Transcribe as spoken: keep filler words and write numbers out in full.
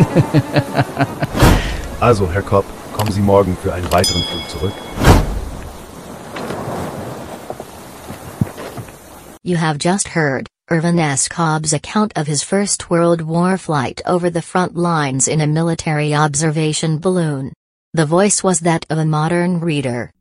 Also, Herr Cobb, kommen Sie morgen für einen weiteren Flug zurück. You have just heard Irvin S. Cobb's account of his First World War flight over the front lines in a military observation balloon. The voice was that of a modern reader.